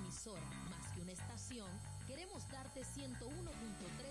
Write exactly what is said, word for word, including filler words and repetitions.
emisora más que una estación, queremos darte ciento uno punto tres